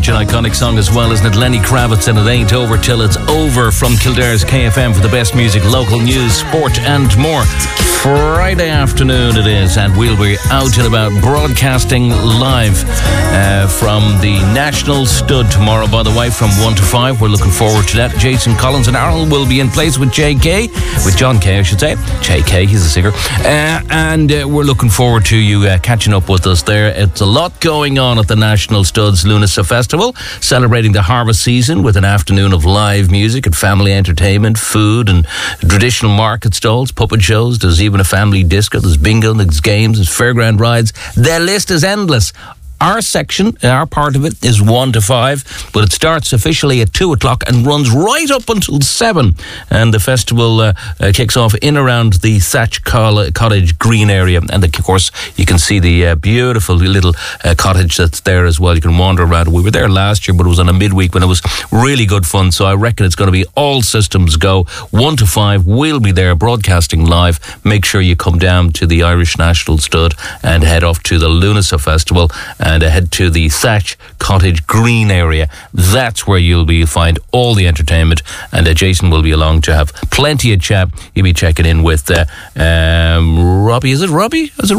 Such an iconic song as well, isn't it? Lenny Kravitz and It Ain't Over Till It's Over from Kildare's KFM for the best music, local news, sport and more. Friday afternoon it is, and we'll be out and about broadcasting live from the National Stud tomorrow, by the way, from 1 to 5. We're looking forward to that. Jason Collins and Arnold will be in place with JK, with John Kay, I should say. JK, he's a singer. And we're looking forward to you catching up with us there. It's a lot going on at the National Studs Lunasa Festival, celebrating the harvest season with an afternoon of live music and family entertainment, food and traditional market stalls, puppet shows. There's even a family disco, there's bingo, there's games, there's fairground rides. The list is endless. Our section, our part of it, is 1 to 5, but it starts officially at 2 o'clock and runs right up until 7. And the festival kicks off in around the Thatch Cottage Green area. And of course, you can see the beautiful little cottage that's there as well. You can wander around. We were there last year, but it was on a midweek when it was really good fun. So I reckon it's going to be all systems go. 1 to 5, we'll be there broadcasting live. Make sure you come down to the Irish National Stud and head off to the Lunasa Festival and head to the Thatch Cottage Green area. That's where you'll find all the entertainment, and Jason will be along to have plenty of chat. He'll be checking in with Robbie. Is it Robbie? Is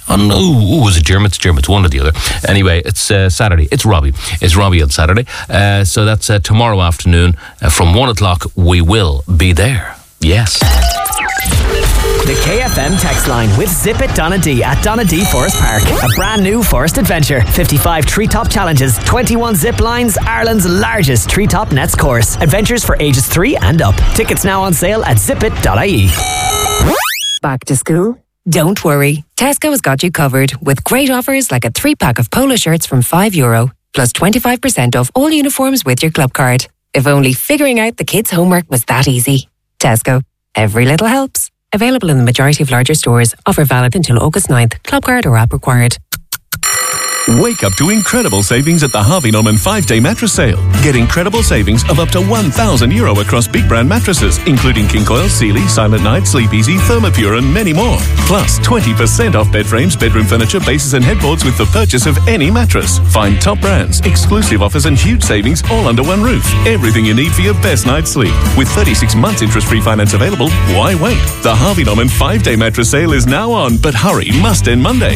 it Dermot? It's Dermot, one or the other. Anyway, it's Saturday. It's Robbie on Saturday. So that's tomorrow afternoon from 1 o'clock. We will be there. Yes. The KFM text line with Zip It Donadee at Donadee Forest Park. A brand new forest adventure. 55 treetop challenges, 21 zip lines, Ireland's largest treetop nets course. Adventures for ages 3 and up. Tickets now on sale at zipit.ie. Back to school? Don't worry. Tesco has got you covered with great offers like a 3-pack of polo shirts from €5, plus 25% off all uniforms with your club card. If only figuring out the kids' homework was that easy. Tesco. Every little helps. Available in the majority of larger stores. Offer valid until August 9th. Club card or app required. Wake up to incredible savings at the Harvey Norman 5-day mattress sale. Get incredible savings of up to €1,000 across big brand mattresses, including King Coil, Sealy, Silent Night, Sleep Easy, Thermopure and many more. Plus 20% off bed frames, bedroom furniture, bases and headboards with the purchase of any mattress. Find top brands, exclusive offers and huge savings all under one roof. Everything you need for your best night's sleep. With 36 months interest-free finance available, why wait? The Harvey Norman 5-day mattress sale is now on, but hurry, must end Monday.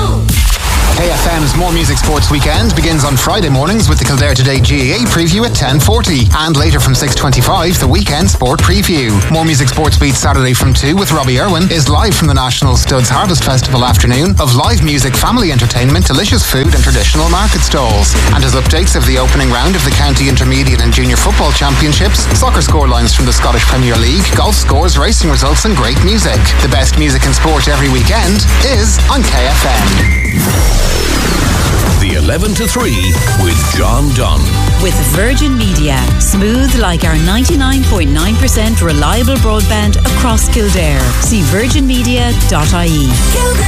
KFM's More Music Sports Weekend begins on Friday mornings with the Kildare Today GAA preview at 10:40, and later from 6:25 the Weekend Sport Preview. More Music Sports Beat Saturday from 2 with Robbie Irwin is live from the National Studs Harvest Festival afternoon of live music, family entertainment, delicious food and traditional market stalls. And as updates of the opening round of the County Intermediate and Junior Football Championships, soccer scorelines from the Scottish Premier League, golf scores, racing results and great music. The best music and sport every weekend is on KFM. The 11 to 3 with John Dunn. With Virgin Media. Smooth like our 99.9% reliable broadband across Kildare. See virginmedia.ie.